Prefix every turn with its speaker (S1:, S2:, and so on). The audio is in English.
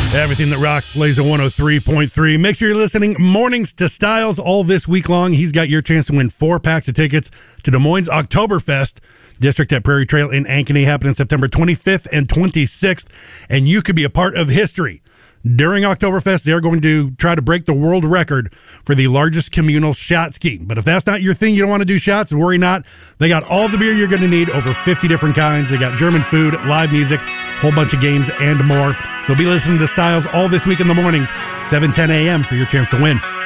S1: Everything that rocks, Laser 103.3. Make sure you're listening mornings to Styles all this week long. He's got your chance to win 4 packs of tickets to Des Moines Oktoberfest District at Prairie Trail in Ankeny, happening September 25th and 26th. And you could be a part of history. During Oktoberfest, they're going to try to break the world record for the largest communal shot ski. But if that's not your thing, you don't want to do shots, worry not. They got all the beer you're going to need, over 50 different kinds. They got German food, live music, whole bunch of games, and more. So be listening to Styles all this week in the mornings, 7:10 a.m. for your chance to win.